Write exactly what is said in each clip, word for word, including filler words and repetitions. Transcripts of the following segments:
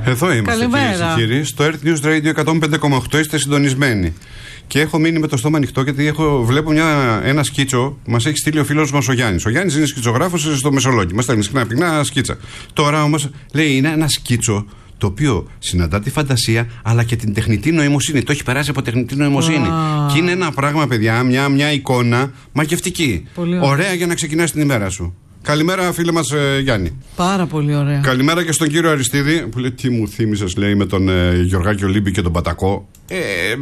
Εδώ είμαστε, κυρίες και κύριοι. Στο Earth News Radio εκατόν πέντε κόμμα οκτώ είστε συντονισμένοι. Και έχω μείνει με το στόμα ανοιχτό γιατί έχω, βλέπω μια, ένα σκίτσο που μας έχει στείλει ο φίλος μας ο Γιάννης. Ο Γιάννης είναι σκητσογράφος στο Μεσολόγγι. Μας στέλνει συχνά πυκνά σκίτσα. Τώρα όμως λέει είναι ένα σκίτσο το οποίο συναντά τη φαντασία αλλά και την τεχνητή νοημοσύνη. Το έχει περάσει από τεχνητή νοημοσύνη. Ah. Και είναι ένα πράγμα, παιδιά, μια, μια εικόνα μαγευτική. Ωραία για να ξεκινάς την ημέρα σου. Καλημέρα, φίλε μας ε, Γιάννη. Πάρα πολύ ωραία. Καλημέρα και στον κύριο Αριστίδη που λέει τι μου θύμισες, λέει, με τον ε, Γιωργάκη Ολύμπη και τον Πατακό. Ε,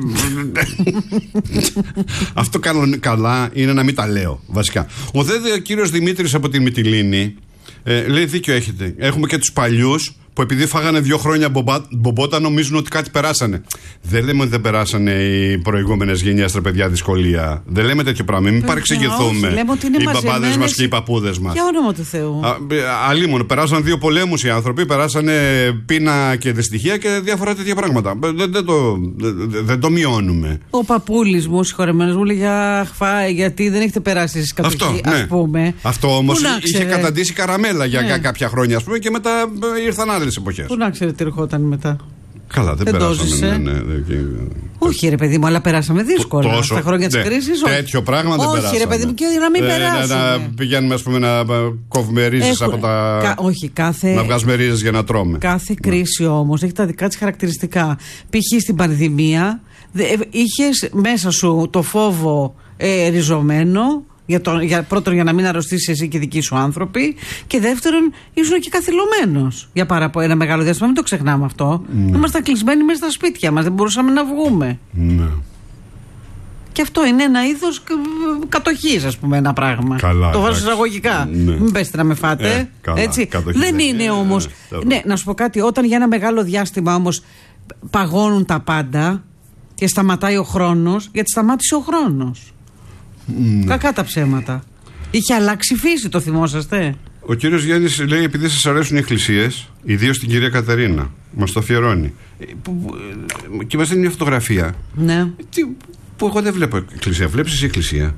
αυτό κάνουν καλά είναι να μην τα λέω βασικά. Ο δε ο κύριος Δημήτρης από τη Μυτιλήνη ε, λέει δίκιο έχετε. Έχουμε και τους παλιούς που επειδή φάγανε δύο χρόνια μπομπά, μπομπότα νομίζουν ότι κάτι περάσανε. Δεν λέμε ότι δεν περάσανε οι προηγούμενες γενιές, ρε παιδιά, δυσκολία. Δεν λέμε τέτοιο πράγμα. Μην παρεξηγηθούμε. Οι μπαμπάδες μας και οι παππούδες μας. Για όνομα του Θεού. Αλλήμον, περάσαν δύο πολέμους οι άνθρωποι, περάσανε πείνα και δυστυχία και διάφορα τέτοια πράγματα. Δεν, δεν, το, δεν, δεν το μειώνουμε. Ο παππούλης μου, συγχωρεμένος μου, λέει γιατί δεν έχετε περάσει εσείς κατοχή, ας ναι. πούμε. Αυτό όμως είχε καταντήσει καραμέλα για ναι. κάποια χρόνια, ας πούμε, και μετά ήρθαν άλλοι. Πού να ξέρετε τι ερχόταν μετά. Καλά, δεν, δεν περάσαμε. Ναι, ναι, ναι. Όχι, ρε παιδί μου, αλλά περάσαμε δύσκολα. Τόσο, στα χρόνια ναι, της κρίσης. Τέτοιο πράγμα δεν όχι, περάσαμε. Όχι, ρε παιδί μου, και να μην ε, περάσουμε. Να πηγαίνουμε, ας πούμε, να κόβουμε ρίζες από τα. Κα, όχι, κάθε. Να βγάζουμε ρίζες για να τρώμε. Κάθε ναι. κρίση όμως έχει τα δικά της χαρακτηριστικά. Π.χ. στην πανδημία είχες μέσα σου το φόβο ε, ριζωμένο. Για το, για, πρώτον, για να μην αρρωστήσεις εσύ και οι δικοί σου άνθρωποι. Και δεύτερον, ήσουν και καθυλωμένος για πάρα ένα μεγάλο διάστημα. Μην το ξεχνάμε αυτό. Ναι. Ήμασταν κλεισμένοι μέσα στα σπίτια μας. Δεν μπορούσαμε να βγούμε. Ναι. Και αυτό είναι ένα είδος κατοχής, ας πούμε, ένα πράγμα. Καλά, το βάζω εισαγωγικά. Ναι. Μην πέστε να με φάτε. Ε, καλά, έτσι. Δεν είναι όμως. Ε, ναι, να σου πω κάτι. Όταν για ένα μεγάλο διάστημα όμως παγώνουν τα πάντα και σταματάει ο χρόνος, γιατί σταμάτησε ο χρόνος. Mm. Κακά τα ψέματα. Είχε αλλάξει φύση, το θυμόσαστε. Ο κύριος Γιάννης λέει επειδή σας αρέσουν οι εκκλησίες, ιδίως την κυρία Κατερίνα, μας το αφιερώνει. Και μας δίνει μια φωτογραφία. Ναι. Τι, που εγώ δεν βλέπω εκκλησία. Βλέπεις εσύ εκκλησία?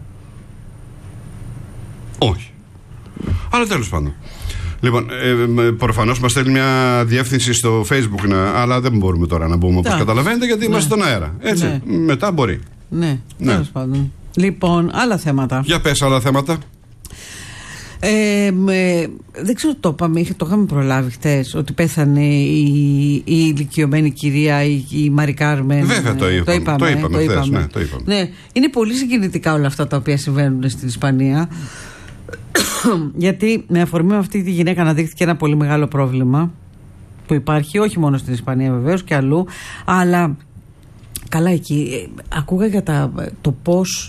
Όχι. Αλλά τέλος πάντων. Λοιπόν, ε, προφανώς μας στέλνει μια διεύθυνση στο Facebook, να, αλλά δεν μπορούμε τώρα να μπούμε, όπως καταλαβαίνετε, γιατί ναι. είμαστε στον αέρα. Έτσι. Ναι. Μετά μπορεί. Ναι, ναι. Τέλος πάντων. Λοιπόν, άλλα θέματα. Για πες άλλα θέματα. Ε, με, δεν ξέρω το είπαμε, το είχαμε προλάβει χτες, ότι πέθανε η, η ηλικιωμένη κυρία, η, η Μαρι Κάρμεν. Βέβαια το είπαμε. Το είπαμε, το είπαμε, το είπαμε. Χθες, ναι, το είπαμε. Ναι, είναι πολύ συγκινητικά όλα αυτά τα οποία συμβαίνουν στην Ισπανία. Γιατί με αφορμή αυτή τη γυναίκα αναδείχθηκε ένα πολύ μεγάλο πρόβλημα που υπάρχει, όχι μόνο στην Ισπανία βεβαίως και αλλού, αλλά καλά εκεί. Ακούγα για τα, το πώς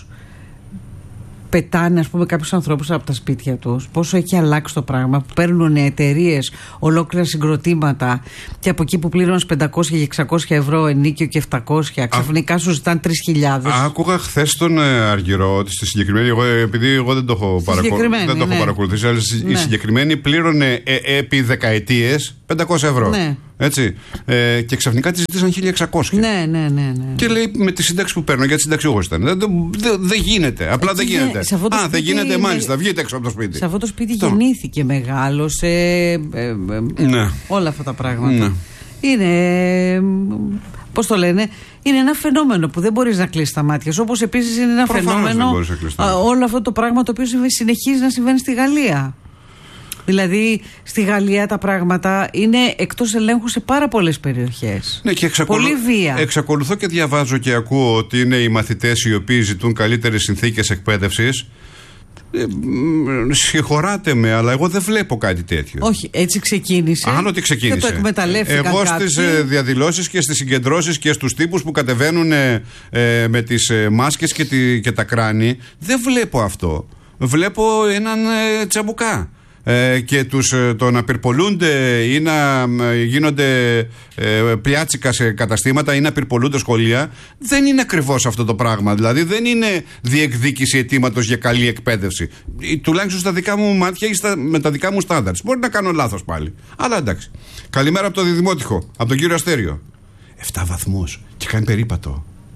πετάνε, ας πούμε, κάποιους ανθρώπους από τα σπίτια τους, πόσο έχει αλλάξει το πράγμα, που παίρνουν εταιρείες ολόκληρα συγκροτήματα και από εκεί που πλήρωνες πεντακόσια και εξακόσια ευρώ ενίκιο και επτακόσια, ξαφνικά σου ζητάνε τρεις χιλιάδες. Άκουγα χθες τον Αργυρό ότι στη συγκεκριμένη, εγώ, επειδή εγώ δεν το έχω, παρακολου... δεν το έχω ναι. παρακολουθήσει, αλλά ναι. η συγκεκριμένη πλήρωνε ε, επί δεκαετίες πεντακόσια ευρώ. Ναι. Έτσι. Ε, και ξαφνικά τη ζητήσαν χίλια εξακόσια. Ναι, ναι, ναι, ναι. Και λέει με τη σύνταξη που παίρνω, γιατί συνταξιούχος ήταν. Δεν δε, δε γίνεται. Απλά δεν γίνεται. Α, σπίτι, δεν γίνεται, μάλιστα. Είναι... Βγείτε έξω από το σπίτι. Σε αυτό το σπίτι το... γεννήθηκε, μεγάλωσε. Ε, ε, ε, ναι. Όλα αυτά τα πράγματα. Ναι. Είναι. Πώς το λένε, είναι ένα φαινόμενο που δεν μπορείς να κλείσεις τα μάτια σου. Όπως επίσης είναι ένα Προφανώς φαινόμενο όλο αυτό το πράγμα το οποίο συνεχίζει να συμβαίνει στη Γαλλία. Δηλαδή στη Γαλλία τα πράγματα είναι εκτός ελέγχου σε πάρα πολλές περιοχές. Ναι, και εξακολου... Πολύ βία. Εξακολουθώ και διαβάζω και ακούω ότι είναι οι μαθητές οι οποίοι ζητούν καλύτερες συνθήκες εκπαίδευσης. Ε, συγχωράτε με, αλλά εγώ δεν βλέπω κάτι τέτοιο. Όχι, έτσι ξεκίνησε. Άλλο τι ξεκίνησε. Και το εκμεταλλεύτηκαν εγώ κάποιοι. στις ε, διαδηλώσεις και στις συγκεντρώσεις και στους τύπους που κατεβαίνουν ε, ε, με τις ε, μάσκες και, τη, και τα κράνη, δεν βλέπω αυτό. Βλέπω έναν ε, τσαμπουκά. Ε, και τους ε, το να πυρπολούνται ή να ε, γίνονται ε, πλιάτσικα σε καταστήματα ή να πυρπολούνται σχολεία, δεν είναι ακριβώς αυτό το πράγμα. Δηλαδή δεν είναι διεκδίκηση αιτήματος για καλή εκπαίδευση. Ε, τουλάχιστον στα δικά μου μάτια ή στα, με τα δικά μου στάνταρτς. Μπορεί να κάνω λάθος πάλι. Αλλά εντάξει. Καλημέρα από το Διδημότυχο, από τον κύριο Αστέριο. Εφτά βαθμούς και κάνει περίπατο.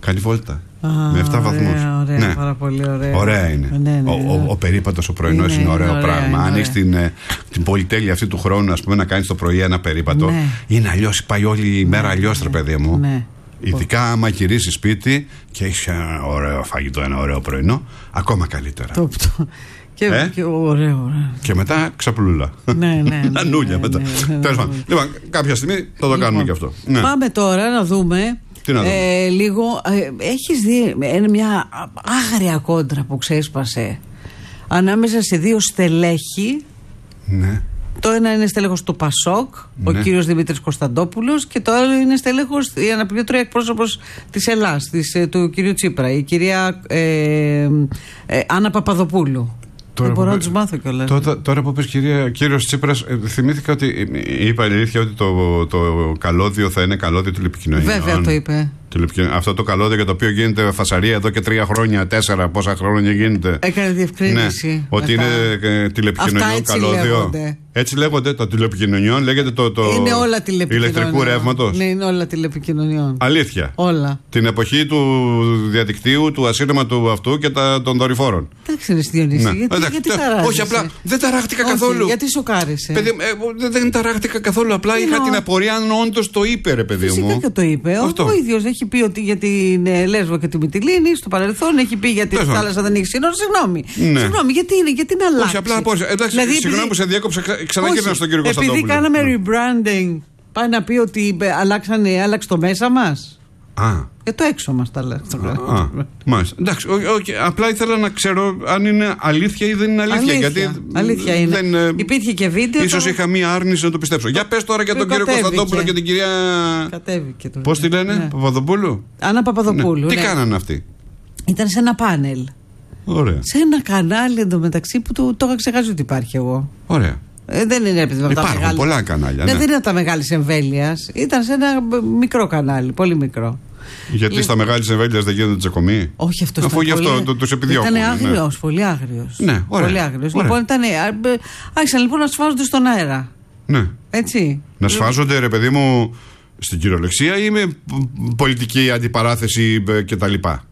Κάνει βόλτα. Α, με επτά βαθμούς. Ωραία, ναι. Πάρα πολύ ωραία. Ωραία είναι. Ναι, ναι, ναι. Ο, ο, ο περίπατος ο πρωινός είναι, είναι ωραίο ωραία, πράγμα. Αν έχεις την, την πολυτέλεια αυτή του χρόνου, ας πούμε, να κάνεις το πρωί ένα περίπατο, ναι. είναι αλλιώς, πάει όλη η μέρα αλλιώς, ρε παιδί μου. Ναι. Ειδικά άμα γυρίσεις σπίτι και έχεις ένα ωραίο φαγητό, ένα ωραίο πρωινό, ακόμα καλύτερα. Το, το. Και, ε? και, ωραίο, ωραίο. Και μετά ξαπλούλα. Ναι, ναι. Ανούλια μετά. Τέλος πάντων. Λοιπόν, κάποια στιγμή θα το λοιπόν, κάνουμε και αυτό. Ναι. Πάμε τώρα να δούμε. Τι να δούμε. Ε, λίγο. Ε, έχεις δει ε, μια άγρια κόντρα που ξέσπασε ανάμεσα σε δύο στελέχη. Ναι. Το ένα είναι στέλεχος του Πασόκ, ναι. ο κύριος Δημήτρης Κωνσταντόπουλος, και το άλλο είναι στέλεχος, η αναπληρωτρία εκπρόσωπος της Ελλάς, της, του κυρίου Τσίπρα, η κυρία ε, ε, Άννα Παπαδοπούλου. Τώρα δεν μπορώ που, να τους μάθω κιόλας. Τώρα, τώρα που πες κύριος Τσίπρας, ε, θυμήθηκα ότι είπα αλήθεια ότι το, το καλώδιο θα είναι καλώδιο τηλεπικοινωνιών. Βέβαια το είπε. Αυτό το καλώδιο για το οποίο γίνεται φασαρία εδώ και τρία χρόνια, τέσσερα, πόσα χρόνια γίνεται. Έκανε διευκρίνηση. Ναι, ότι είναι ε, τηλεπικοινωνιών καλώδιο. Λέγονται. Έτσι λέγονται τα τηλεπικοινωνιών, λέγεται το, το είναι όλα ηλεκτρικού ρεύματος. Ναι, είναι όλα τηλεπικοινωνιών. Αλήθεια. Όλα. Την εποχή του διαδικτύου, του ασύρματου αυτού και τα, των δορυφόρων. Εντάξει, ρε Διονύση, ναι. γιατί, Εντάξει, γιατί ταράζεσαι. Όχι, απλά δεν ταράχτηκα όχι, καθόλου. Γιατί σοκάρισε. Παιδί, ε, δεν ταράχτηκα καθόλου. Απλά είχα την απορία αν όντως το είπε, ρε παιδί μου. Φυσικά και το είπε. Ο, ο ίδιος έχει πει ότι για την ε, Λέσβο και τη Μυτιλήνη στο παρελθόν, έχει πει για τη θάλασσα δεν έχει σύνορα. Συγγνώμη. Ναι. Συγγνώμη, γιατί είναι, γιατί να αλλάξει. Όχι, απλά απόρρισα. Εντάξει, δηλαδή, συγγνώμη επειδή... που σε διέκοψα, ξαναγύρνα στον κύριο Κωνσταντόπουλο. Επειδή κάναμε ναι. rebranding, πάει να πει ότι αλλάξανε, άλλαξε το μέσα μας. Α. Και το έξω μας τα λέει. Α, μάλιστα. Εντάξει, okay, απλά ήθελα να ξέρω αν είναι αλήθεια ή δεν είναι αλήθεια. Αλήθεια, γιατί αλήθεια είναι. Δεν, υπήρχε και βίντεο. Ίσως το... είχα μία άρνηση να το πιστέψω. Το... Για πες τώρα για τον κύριο Κωνσταντόπουλο και την κυρία. Κατέβηκε το. Πώς τη λένε, ναι. Παπαδοπούλου. Άννα Παπαδοπούλου. Ναι. Ναι. Τι κάνανε αυτοί. Ήταν σε ένα πάνελ. Ωραία. Σε ένα κανάλι εντωμεταξύ που το, το είχα ξεχάσει ότι υπάρχει εγώ. Ωραία. Ε, δεν είναι επειδή υπάρχουν μεγάλη... πολλά κανάλια. Ναι, ναι. δεν είναι τα μεγάλη εμβέλεια. Ήταν σε ένα μικρό κανάλι, πολύ μικρό. Γιατί Λε... στα μεγάλη εμβέλεια δεν γίνονται τσακωμοί. Όχι, αυτό ήταν. Αφού γι' αυτό το, του επιδιώκουν. Ήταν άγριος, ναι. πολύ άγριος. Ναι, ωραία. Πολύ άγριος. Λοιπόν, ήταν, άρχισαν λοιπόν να σφάζονται στον αέρα. Ναι. Έτσι. Να σφάζονται, ρε παιδί μου, στην κυριολεξία ή με πολιτική αντιπαράθεση κτλ.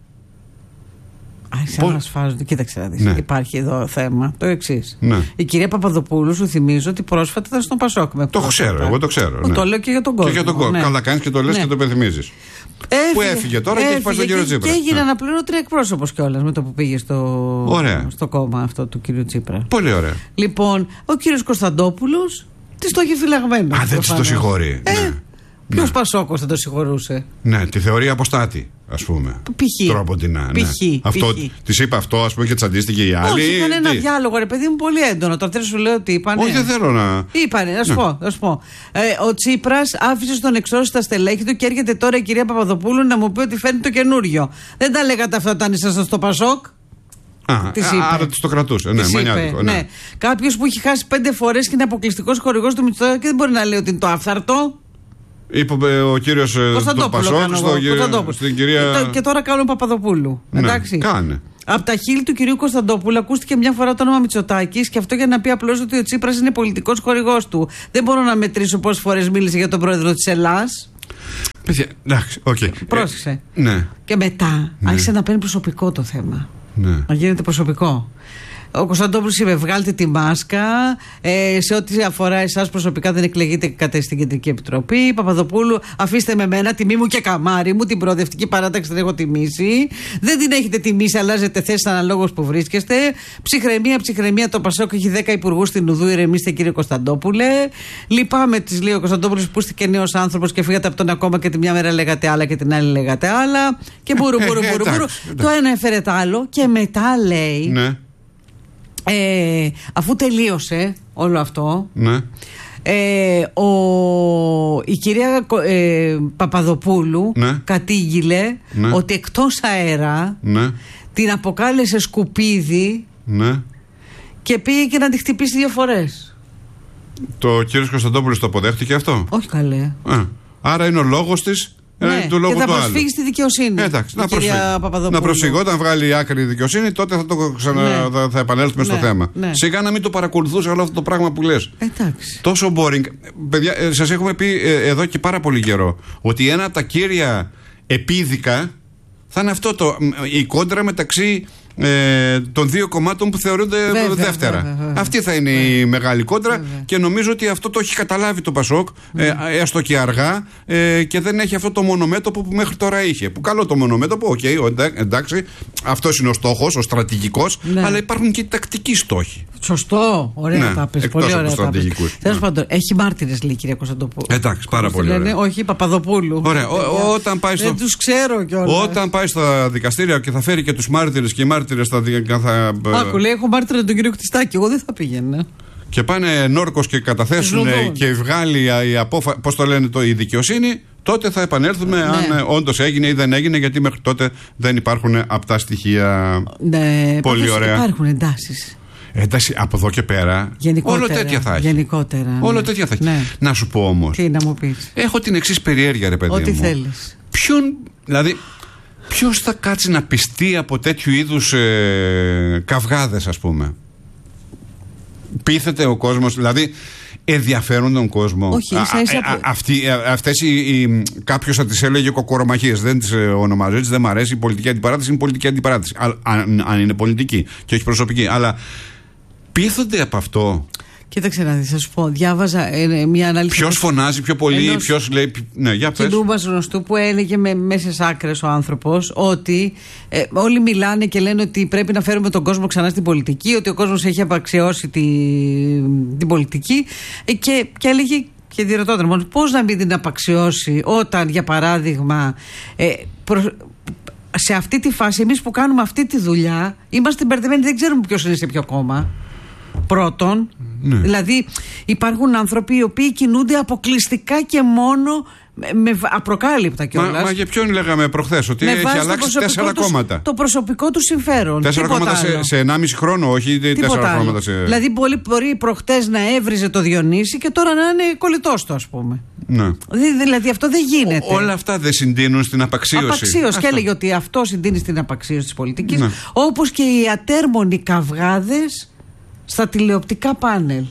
Άρχισαν να σφάζονται. Κοίταξε να δεις. Ναι. Υπάρχει εδώ θέμα. Το εξής. Ναι. Η κυρία Παπαδοπούλου, σου θυμίζω ότι πρόσφατα ήταν στον Πασόκ. Με το ξέρω, εγώ το ξέρω. Ναι. Το λέω και για τον κόσμο. Και για τον κόσμο. Ναι. Καλά κάνεις και το λες ναι. και το υπενθυμίζεις. Που έφυγε τώρα έφυγε, και έχει πάει στον κύριο Τσίπρα. Και έγινε ναι. αναπληρωτρία εκπρόσωπος κιόλας με το που πήγε στο, στο κόμμα αυτό του κύριου Τσίπρα. Πολύ ωραία. Λοιπόν, ο κύριος Κωνσταντόπουλος τη το έχει φυλαγμένο. Α, δεν τη το συγχωρεί. Ε, ναι. Ποιος ναι. Πασόκος θα το συγχωρούσε. Ναι, τη θεωρεί αποστάτη, ας πούμε. Π.χ. Τρόποντινά. Ναι. Αυτό, της είπε αυτό, ας πούμε, και της αντίστοιχε η άλλη. Όχι, είχαν ένα τι? διάλογο, ρε παιδί μου, πολύ έντονο. Τώρα θέλω σου λέω ότι είπανε. Όχι, δεν θέλω να. Είπανε, να σου ναι. πω. Να σου πω. Ε, ο Τσίπρας άφησε στον εξώση τα στελέχη του και έρχεται τώρα η κυρία Παπαδοπούλου να μου πει ότι φέρνει το καινούριο. Δεν τα λέγατε αυτά όταν ήσασταν στο Πασόκ. Α, άρα τη το κρατούσε. Ναι, μανιάτικο, ναι. ναι. Κάποιο που έχει χάσει πέντε φορές και είναι αποκλειστικός χορηγός του Μητσοτάκη και δεν μπορεί να λέει ότι είναι το άφθαρτο. Είπε ο κύριος του Πασόκ στο, στην κυρία. Και, και τώρα κάνουν Παπαδοπούλου. Ναι, εντάξει. Κάνε. Από τα χείλη του κυρίου Κωνσταντόπουλου ακούστηκε μια φορά το όνομα Μητσοτάκης και αυτό για να πει απλώς ότι ο Τσίπρας είναι πολιτικός χορηγός του. Δεν μπορώ να μετρήσω πόσες φορές μίλησε για τον πρόεδρο της Ελλάς. Παιδιά, εντάξει, οκ. Okay. Πρόσεξε. Ε, ναι. Και μετά ναι. άρχισε να παίρνει προσωπικό το θέμα. Ναι. Να γίνεται προσωπικό. Ο Κωνσταντόπουλος είπε: βγάλτε τη μάσκα. Ε, σε ό,τι αφορά εσάς προσωπικά, δεν εκλεγείτε κατά στην Κεντρική Επιτροπή. Παπαδοπούλου, αφήστε με μένα, τιμή μου και καμάρι μου. Την προοδευτική παράταξη την έχω τιμήσει. Δεν την έχετε τιμήσει, αλλάζετε θέση αναλόγως που βρίσκεστε. Ψυχραιμία, ψυχραιμία. Το Πασόκ έχει δέκα υπουργούς στην Ουδού. Ηρεμήστε, κύριε Κωνσταντόπουλε. Λυπάμαι, τη λέει ο Κωνσταντόπουλος, που είστε και νέος άνθρωπος και φύγατε από τον ακόμα και τη μια μέρα λέγατε άλλα και την άλλη λέγατε άλλα. Και μπουρου, μπουρου, μπουρου, μπουρου. Το ένα έφερε το άλλο και μετά λέει. Ναι. Ε, αφού τελείωσε όλο αυτό ναι. ε, ο, η κυρία ε, Παπαδοπούλου ναι. κατήγγειλε ναι. ότι εκτός αέρα ναι. την αποκάλεσε σκουπίδι ναι. και πήγε και να τη χτυπήσει δύο φορές. Το κύριος Κωνσταντόπουλος το αποδέχτηκε αυτό? Όχι καλέ. Α, άρα είναι ο λόγος της. Ναι, του λόγου και θα του προσφύγει άλλου. στη δικαιοσύνη. Ε, εντάξει, να προσφύγει. Να προσφύγει. Όταν βγάλει άκρη η δικαιοσύνη, τότε θα, το ξανα... ναι. θα, θα επανέλθουμε ναι. στο θέμα. Ναι. Σιγά να μην το παρακολουθούσε όλο αυτό το πράγμα που λες. Εντάξει. Τόσο boring. Παιδιά, ε, σας έχουμε πει ε, εδώ και πάρα πολύ καιρό ότι ένα από τα κύρια επίδικα Θα είναι αυτό το, η κόντρα μεταξύ ε, των δύο κομμάτων που θεωρούνται βέβαια, δεύτερα. Βέβαια, βέβαια. Αυτή θα είναι βέβαια. η μεγάλη κόντρα βέβαια. και νομίζω ότι αυτό το έχει καταλάβει το Πασόκ, ε, έστω και αργά, ε, και δεν έχει αυτό το μονομέτωπο που μέχρι τώρα είχε. Που καλό το μονομέτωπο, οκ, okay, εντάξει, αυτός είναι ο στόχος, ο στρατηγικός, ναι. αλλά υπάρχουν και οι τακτικοί στόχοι. Σωστό, ωραία ναι, τα πες, πολύ ωραία τα πες. Τέλος πάντων, έχει μάρτυρες λέει κυρία Κωνσταντοπούλου. Εντάξει, πάρα πολύ λένε, ωραία. Όχι, Παπαδοπούλου. Ωραία, ο, όταν πάει στο... Δεν τους ξέρω κιόλας. Όταν πάει στα δικαστήρια και θα φέρει και τους μάρτυρες και οι μάρτυρες θα... θα... Άκου, λέει, έχω μάρτυρα τον κύριο Κτιστάκη, εγώ δεν θα πήγαινα. Και πάνε νόρκος και καταθέσουν και βγάλει η απόφαση, πώς το λένε, το, η δικαιοσύνη, τότε θα επανέλθουμε ναι. αν όντως έγινε ή δεν έγινε, γιατί μέχρι τότε δεν υπάρχουν απτά στοιχεία. Ναι, πολύ ωραία. Υπάρχουν εντάσεις. Εντάξει, από εδώ και πέρα, γενικότερα, όλο τέτοια θα έχει. Γενικότερα. Όλο ναι. τέτοια θα έχει. Ναι. Να σου πω όμως. Τι να μου πεις. Έχω την εξής περιέργεια, ρε παιδί Ό,τι μου. Ό,τι θέλεις. Ποιον, δηλαδή, ποιος θα κάτσει να πιστεί από τέτοιου είδους ε, καυγάδες, ας πούμε. Πείθεται ο κόσμος, δηλαδή ενδιαφέρουν τον κόσμο. Όχι, ίσα, ίσα, α, α, αυτοί, α, αυτές οι, οι, κάποιος θα τις έλεγε κοκορομαχίες, δεν τις ονομάζω έτσι, δεν μου αρέσει. Η πολιτική αντιπαράθεση είναι πολιτική αντιπαράθεση. Α, αν, αν είναι πολιτική και όχι προσωπική. Αλλά πείθονται από αυτό. Κοίταξε να δεις, θα σου πω, διάβαζα ε, μια ανάλυση. Ποιος φωνάζει πιο πολύ, ποιος λέει. Ναι, για πες. Κοινού μας γνωστού που έλεγε με μέσες άκρες ο άνθρωπος ότι ε, όλοι μιλάνε και λένε ότι πρέπει να φέρουμε τον κόσμο ξανά στην πολιτική, ότι ο κόσμος έχει απαξιώσει τη, την πολιτική ε, και, και έλεγε και διερωτώταν μόνο πώς να μην την απαξιώσει όταν, για παράδειγμα, ε, προ, σε αυτή τη φάση εμείς που κάνουμε αυτή τη δουλειά είμαστε μπερδεμένοι, δεν ξέρουμε ποιος είναι σε ποιο κόμμα. Πρώτον, ναι. δηλαδή υπάρχουν άνθρωποι οι οποίοι κινούνται αποκλειστικά και μόνο με απροκάλυπτα κιόλας. Μα, μα για ποιον λέγαμε προχθές, ότι έχει αλλάξει τέσσερα τους, κόμματα. Το προσωπικό του συμφέρον. Τέσσερα κόμματα σε, σε ενάμιση χρόνο, όχι τίποτα τέσσερα άλλο. Κόμματα σε. Δηλαδή, μπορεί, μπορεί προχθές να έβριζε το Διονύση και τώρα να είναι κολλητός του, ας πούμε. Ναι. Δηλαδή, αυτό δεν γίνεται. Ό, όλα αυτά δεν συντείνουν στην απαξίωση. Απαξίωση. Και έλεγε ότι αυτό συντείνει στην απαξίωση της πολιτικής. Ναι. Όπως και οι ατέρμονοι καυγάδες στα τηλεοπτικά πάνελ.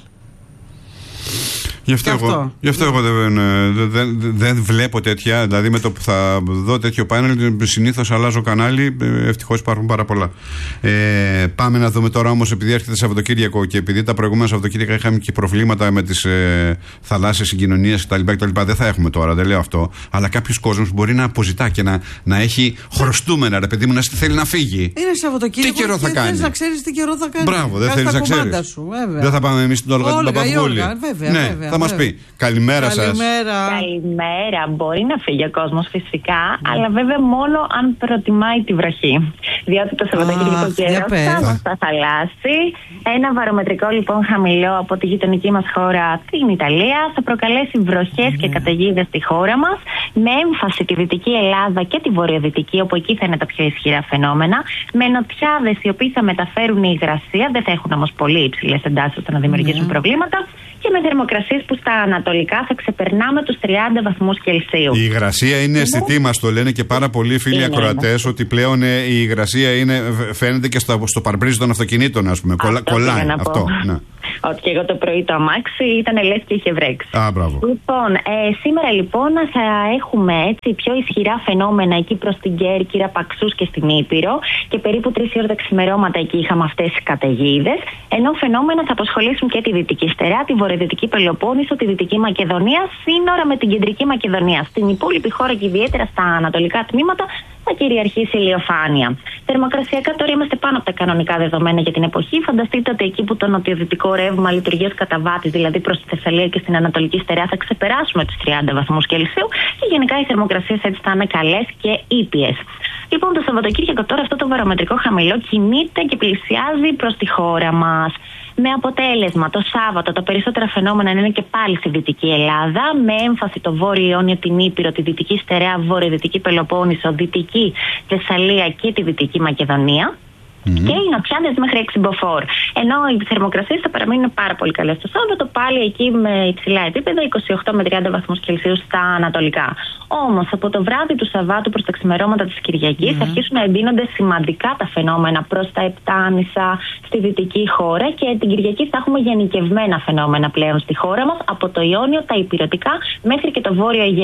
Γι' αυτό, εγώ, γι αυτό εγώ δεν, δεν, δεν βλέπω τέτοια. Δηλαδή με το που θα δω τέτοιο πάνελ, συνήθως αλλάζω κανάλι. Ευτυχώς υπάρχουν πάρα πολλά. Ε, πάμε να δούμε τώρα όμως, επειδή έρχεται Σαββατοκύριακο και επειδή τα προηγούμενα Σαββατοκύριακα είχαμε και προβλήματα με τις ε, θαλάσσιες συγκοινωνίες κτλ. Δεν θα έχουμε τώρα, δεν λέω αυτό. Αλλά κάποιος κόσμος μπορεί να αποζητά και να, να έχει χρωστούμενα, ρε παιδί μου, να θέλει να φύγει. Είναι Σαββατοκύριακο. Τι καιρό θα κάνει. Θες να ξέρεις τι καιρό θα κάνει. Μπράβο, δεν θέλεις να ξέρεις. Δεν θα πάμε εμείς στην Όλγα την Παπαδοπούλη. Ναι. Θα μας πει. Καλημέρα σας. Καλημέρα. Καλημέρα. Μπορεί να φύγει ο κόσμος φυσικά, mm. αλλά βέβαια μόνο αν προτιμάει τη βροχή. Διότι το Σαββατοκύριακο καιρό θα μας θα θαλάσσει. Ένα βαρομετρικό λοιπόν χαμηλό από τη γειτονική μας χώρα, την Ιταλία, θα προκαλέσει βροχές mm. και καταιγίδες στη χώρα μας, με έμφαση τη Δυτική Ελλάδα και τη Βορειοδυτική, όπου εκεί θα είναι τα πιο ισχυρά φαινόμενα, με νοτιάδες οι οποίοι θα μεταφέρουν υγρασία, δεν θα έχουν όμως πολύ υψηλές εντάσεις ώστε να δημιουργήσουν mm. προβλήματα, και με θερμοκρασίες που στα ανατολικά θα ξεπερνάμε τους τριάντα βαθμούς Κελσίου. Η υγρασία είναι αισθητή, μας το λένε και πάρα πολλοί φίλοι ακροατές, ότι πλέον η υγρασία είναι, φαίνεται και στο, στο παρμπρίζ των αυτοκινήτων, ας πούμε. Κολλά, κολλάει αυτό. Ναι. Ότι και εγώ το πρωί το αμάξι ήταν λες και είχε βρέξει. Α, μπράβο. Λοιπόν, ε, σήμερα λοιπόν θα έχουμε έτσι πιο ισχυρά φαινόμενα εκεί προς την Κέρκυρα, Παξούς και στην Ήπειρο, και περίπου τρεις ώρα τα ξημερώματα εκεί είχαμε αυτές τις καταιγίδες, ενώ φαινόμενα θα απασχολήσουν και τη Δυτική Στερεά, τη Βορειοδυτική Πελοπόννησο, τη Δυτική Μακεδονία, σύνορα με την Κεντρική Μακεδονία. Στην υπόλοιπη χώρα και ιδιαίτερα στα ανατολικά τμήματα θα κυριαρχήσει ηλιοφάνεια. Θερμοκρασιακά τώρα είμαστε πάνω από τα κανονικά δεδομένα για την εποχή. Φανταστείτε ότι εκεί που το νοτιοδυτικό ρεύμα λειτουργεί ως καταβάτης, δηλαδή προς τη Θεσσαλία και στην Ανατολική Στερεά, θα ξεπεράσουμε τους τριάντα βαθμούς Κελσίου και γενικά οι θερμοκρασίες έτσι θα είναι καλές και ήπιες. Λοιπόν, το Σαββατοκύριακο τώρα αυτό το βαρομετρικό χαμηλό κινείται και πλησιάζει προς τη χώρα μας. Με αποτέλεσμα το Σάββατο τα περισσότερα φαινόμενα είναι και πάλι στη Δυτική Ελλάδα, με έμφαση το Βόρειο Ιόνιο, την Ήπειρο, τη Δυτική Στερεά, Βορειοδυτική Πελοπόννησο, Δυτική Θεσσαλία και τη Δυτική Μακεδονία. Mm-hmm. Και οι νοτιάδες μέχρι έξι μποφόρ. Ενώ οι θερμοκρασίες θα παραμείνουν πάρα πολύ καλές το Σάββατο, πάλι εκεί με υψηλά επίπεδα, είκοσι οκτώ με τριάντα βαθμούς Κελσίου στα ανατολικά. Όμως από το βράδυ του Σαββάτου προς τα ξημερώματα της Κυριακής mm-hmm. θα αρχίσουν να εντείνονται σημαντικά τα φαινόμενα προς τα Επτάνησα, στη δυτική χώρα, και την Κυριακή θα έχουμε γενικευμένα φαινόμενα πλέον στη χώρα μας, από το Ιόνιο, τα Ηπειρωτικά μέχρι και το Βόρειο Αιγαίο.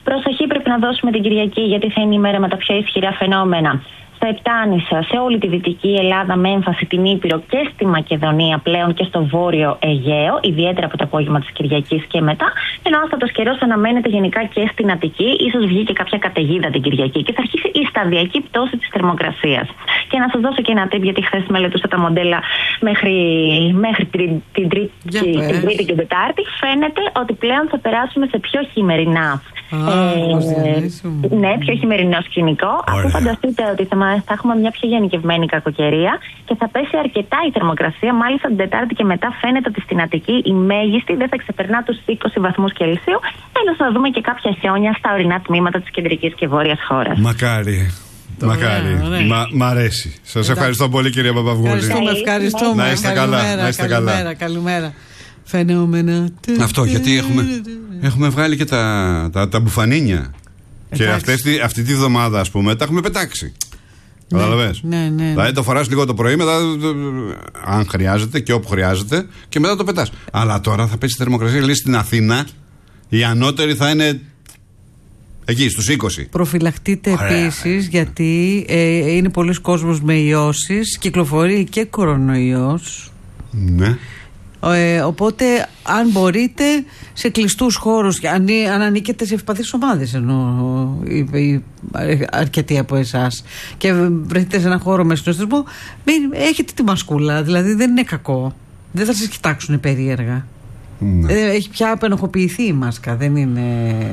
Προσοχή πρέπει να δώσουμε την Κυριακή, γιατί θα είναι η μέρα με τα πιο ισχυρά φαινόμενα. Στα Επτάνησα, σε όλη τη Δυτική Ελλάδα, με έμφαση την Ήπειρο και στη Μακεδονία πλέον και στο Βόρειο Αιγαίο, ιδιαίτερα από το απόγευμα της Κυριακής και μετά. Ενώ άστατος καιρός αναμένεται γενικά και στην Αττική, ίσως βγει και κάποια καταιγίδα την Κυριακή και θα αρχίσει η σταδιακή πτώση της θερμοκρασίας. Και να σας δώσω και ένα tip, γιατί χθες μελετούσα τα μοντέλα μέχρι, μέχρι την, την, τρίτη, την Τρίτη και Τετάρτη. Φαίνεται ότι πλέον θα περάσουμε σε πιο χειμερινά. Ah, ε, ναι, πιο χειμερινό σκηνικό. Αφού φανταστείτε ότι θα, θα έχουμε μια πιο γενικευμένη κακοκαιρία και θα πέσει αρκετά η θερμοκρασία. Μάλιστα την Τετάρτη και μετά φαίνεται ότι στην Αττική η μέγιστη δεν θα ξεπερνά τους είκοσι βαθμούς Κελσίου. Ενώ θα δούμε και κάποια χιόνια στα ορεινά τμήματα της κεντρικής και βόρειας χώρας. Μακάρι. Μακάρι. Μα, μ' αρέσει. Σας ευχαριστώ πολύ, κυρία Παπαβγούλη. Ευχαριστούμε, ευχαριστούμε. Να είστε καλά. Να είστε καλά. Καλημέρα, καλημέρα. Φαινόμενα. Αυτό, γιατί έχουμε, έχουμε βγάλει και τα, τα, τα μπουφανίνια. Και αυτές, αυτή τη βδομάδα, ας πούμε, τα έχουμε πετάξει. Καταλαβες. Ναι, ναι, ναι. Δηλαδή το φοράς λίγο το πρωί, μετά, αν χρειάζεται και όπου χρειάζεται, και μετά το πετάς. Αλλά τώρα θα πέσει η θερμοκρασία. Λέει στην Αθήνα, η ανώτερη θα είναι εκεί, στους είκοσι. Προφυλαχτείτε επίσης, γιατί ε, είναι πολλοί κόσμος με ιώσεις, κυκλοφορεί και κορονοϊός. Ναι. Ε, οπότε, αν μπορείτε, σε κλειστούς χώρους, αν, αν ανήκετε σε ευπαθείς ομάδες, εννοώ οι, οι, αρκετοί από εσάς, και βρεθείτε σε έναν χώρο με συνοστισμό, έχετε τη μασκούλα, δηλαδή δεν είναι κακό. Δεν θα σας κοιτάξουν περίεργα. Ναι. Ε, έχει πια απενοχοποιηθεί η μάσκα, δεν είναι.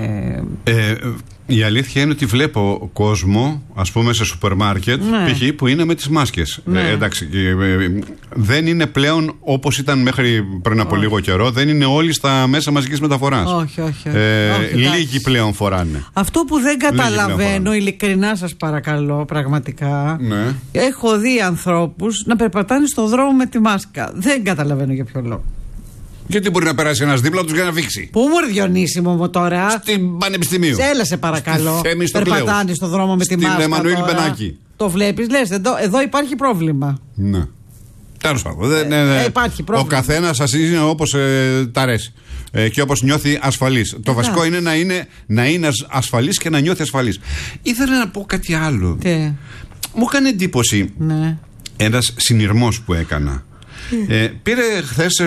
Ε, η αλήθεια είναι ότι βλέπω κόσμο, ας πούμε σε σούπερ μάρκετ, ναι, π.χ. που είναι με τις μάσκες. Ναι. Ε, εντάξει, ε, δεν είναι πλέον όπως ήταν μέχρι πριν από όχι. λίγο καιρό, δεν είναι όλοι στα μέσα μαζικής μεταφοράς. Όχι, όχι. όχι. Ε, όχι λίγοι πλέον φοράνε. Αυτό που δεν καταλαβαίνω, ειλικρινά σας παρακαλώ, πραγματικά, ναι, έχω δει ανθρώπους να περπατάνε στον δρόμο με τη μάσκα. Δεν καταλαβαίνω για ποιο λόγο. Γιατί μπορεί να περάσει ένας δίπλα τους για να βήξει. Πού μου Διονύσιμο μου τώρα. Στην Πανεπιστημίου. Έλα σε παρακαλώ. Περπατάνε στον δρόμο με τη μάσκα. Στην Εμμανουήλ Μπενάκη. Το βλέπεις, λες, εδώ, εδώ υπάρχει πρόβλημα. Ναι. Τέλος πάντων. Ε, ναι, ναι. Ε, υπάρχει πρόβλημα. Ο καθένας σας είναι όπως ε, τ' αρέσει. Ε, και όπως νιώθει ασφαλής. Το βασικό είναι να, είναι να είναι ασφαλής και να νιώθει ασφαλής. Ήθελα να πω κάτι άλλο. Τι? Μου έκανε εντύπωση, ναι, ένας συνειρμός που έκανα. Ε, πήρε χθες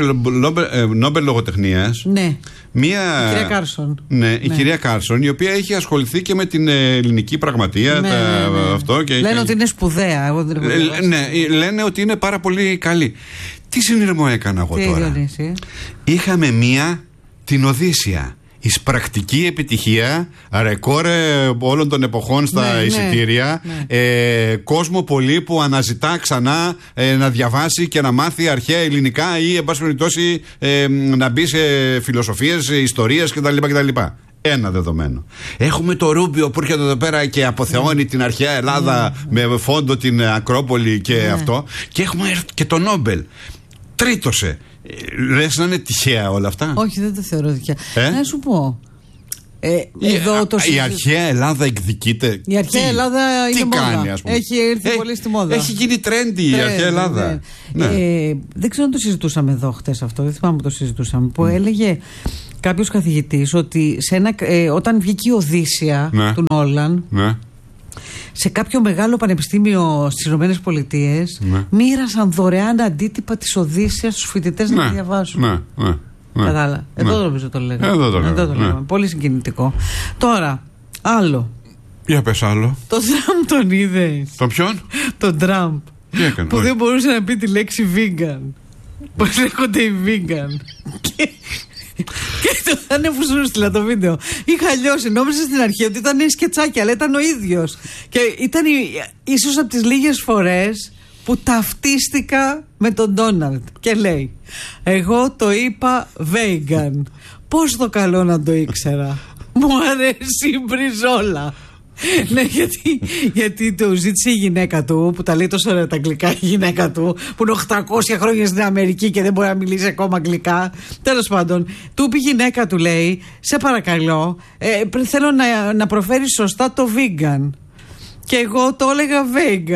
Νόμπελ Λογοτεχνίας, ναι, μία, η κυρία Κάρσον. Ναι, η ναι. κυρία Κάρσον, η οποία έχει ασχοληθεί και με την ελληνική πραγματεία. Ναι, τα, ναι, ναι. Αυτό και λένε και... ότι είναι σπουδαία. Εγώ δεν ε, ναι, λένε ότι είναι πάρα πολύ καλή. Τι συνειρμό έκανα εγώ Τι τώρα. Διονύση? Είχαμε μία, την Οδύσσια. Εισπρακτική επιτυχία, ρεκόρ όλων των εποχών στα ναι, εισιτήρια, ναι, ναι. Ε, κόσμο πολύ που αναζητά ξανά ε, να διαβάσει και να μάθει αρχαία ελληνικά ή εν πάση περιπτώσει ε, να μπει σε φιλοσοφίες, ιστορίες κτλ, κτλ. Ένα δεδομένο. Έχουμε το Ρούμπιο που έρχεται εδώ πέρα και αποθεώνει mm. την αρχαία Ελλάδα mm. με φόντο την Ακρόπολη και mm. αυτό. Και έχουμε και το Νόμπελ. Τρίτωσε. Λες να είναι τυχαία όλα αυτά? Όχι, δεν το θεωρώ τυχαία. Ε? Να σου πω. Ε, η, εδώ α, το η αρχαία Ελλάδα εκδικείται. Η αρχαία τι, Ελλάδα είναι τι μόδα. Κάνει, ας πούμε. Έχει έρθει ε, πολύ στη μόδα. Έχει γίνει τρέντι η αρχαία Ελλάδα. Ναι. Ναι. Ε, δεν ξέρω αν το συζητούσαμε εδώ χτες αυτό. Δεν θυμάμαι που το συζητούσαμε. Που mm. έλεγε κάποιος καθηγητής ότι σε ένα, ε, όταν βγήκε η Οδύσσια ναι. του Νόλαν. Ναι. Σε κάποιο μεγάλο πανεπιστήμιο στις Ηνωμένες Πολιτείες ναι. μοίρασαν δωρεάν αντίτυπα της Οδύσσιας στους φοιτητές ναι. να τη διαβάσουν. Ναι, ναι, ναι. Κατάλαβα. Εδώ ναι. νομίζω το λέγαμε. Εδώ το λέγαμε. Εδώ το λέγαμε. Ναι. Πολύ συγκινητικό. Τώρα, άλλο. Για πες άλλο. Το Τραμπ τον είδες? Τον ποιον? Τον Τραμπ. Τι έκανε? Που δεν μπορούσε να πει τη λέξη vegan. Πώς λέγονται οι vegan. Και... Και το θα είναι που σου στείλα το βίντεο. Είχα λιώσει, νόμιζα στην αρχή ότι ήταν σκετσάκι, αλλά ήταν ο ίδιος. Και ήταν ίσως από τις λίγες φορές που ταυτίστηκα με τον Ντόναλντ. Και λέει, εγώ το είπα vegan. Πώς το καλό να το ήξερα. Μου αρέσει η μπριζόλα. Ναι, γιατί, γιατί το ζήτησε η γυναίκα του, που τα λέει τόσο ωραία τα αγγλικά, η γυναίκα του, που είναι οκτακόσια χρόνια στην Αμερική και δεν μπορεί να μιλήσει ακόμα αγγλικά. Τέλος πάντων, του είπε η γυναίκα του, λέει, σε παρακαλώ, ε, θέλω να, να προφέρεις σωστά το vegan. Και εγώ το έλεγα vegan.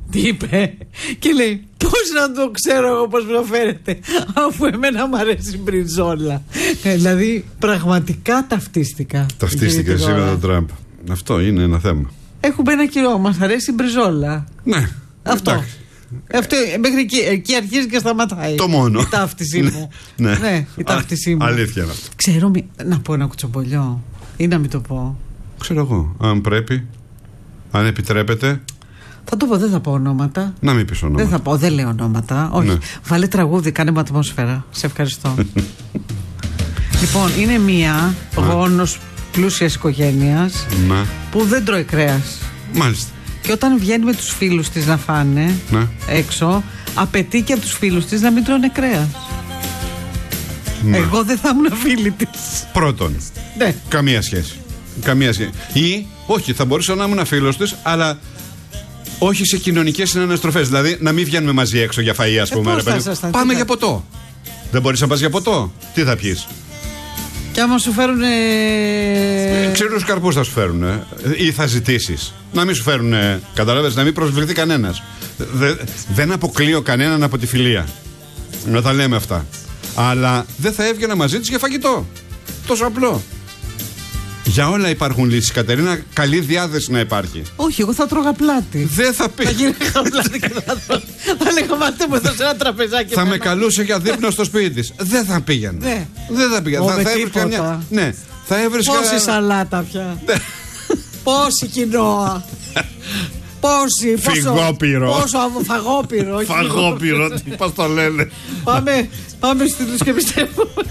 Τι είπε? Και λέει, πώς να το ξέρω εγώ πώς προφέρεται, αφού εμένα μου αρέσει η μπριζόλα. Ε, δηλαδή, πραγματικά ταυτίστηκα. Ταυτίστηκε εσύ με τον Τραμπ. Αυτό είναι ένα θέμα. Έχουμε ένα καιρό, μας αρέσει η μπριζόλα. Ναι. Αυτό. Εντάξει. Αυτό μέχρι εκεί, εκεί αρχίζει και σταματάει. Το μόνο. Η ταύτιση μου. Ναι, ναι. Ναι, η ταύτιση μου. Αλήθεια είναι αυτό. Ξέρω, μη, να πω ένα κουτσομπολιό ή να μην το πω. Ξέρω εγώ, αν πρέπει, αν επιτρέπετε. Θα το πω, δεν θα πω ονόματα. Να μην πεις ονόματα. Δεν θα πω, δεν λέω ονόματα. Όχι. Ναι. Βάλε τραγούδι, κάνε μου ατμόσφαιρα. Σε ευχαριστώ. Λοιπόν, είναι μία γόνος πλούσιας οικογένειας Ναι. που δεν τρώει κρέας. Μάλιστα. Και όταν βγαίνει με τους φίλους της να φάνε Ναι. έξω, απαιτεί και από τους φίλους της να μην τρώνε κρέας. Ναι. Εγώ δεν θα ήμουν φίλη της. Πρώτον, Ναι. καμία σχέση. Καμία σχέση. Ή, όχι, θα μπορούσα να ήμουν φίλος της, αλλά όχι σε κοινωνικές συναναστροφές. Δηλαδή, να μην βγαίνουμε μαζί έξω για φαΐ, ας Ε, πούμε. πώς ρε θα παιδί. ήσασταν, Πάμε τι για θα- ποτό. Δεν μπορείς να πας για ποτό. Τι θα πιεις? Και άμα σου φέρουν. Ε, Ξηρούς καρπούς θα σου φέρουν. Ε. Ή θα ζητήσεις. Να μην σου φέρουν. Ε, καταλάβες, να μην προσβληθεί κανένας. Δε, δεν αποκλείω κανέναν από τη φιλία. Να τα λέμε αυτά. Αλλά δεν θα έβγαινα μαζί της για φαγητό. Τόσο απλό. Για όλα υπάρχουν λύσεις, Κατερίνα. Καλή διάθεση να υπάρχει. Όχι, εγώ θα τρώγα πλάτη. Δεν θα πει. Θα γίναγα πλάτη και θα τρώω. Θα λέγα μάτε μου εδώ σε ένα τραπεζάκι. Θα με εμένα. καλούσε για δείπνο στο σπίτι της. Δεν θα πήγαινε. Ναι. Δεν θα πήγαινε. Ω, Θα, με θα έβρισκα τίποτα. μια. Ναι. Θα έβρισκα. Πόση σαλάτα πια. Πόση κοινόα. Πόση. πόσο- Φυγόπυρο. Πόσο αβ- φαγόπυρο. όχι Φαγόπυρο. Τι πώς το λένε. Πάμε, πάμε στη τους και πιστεύω.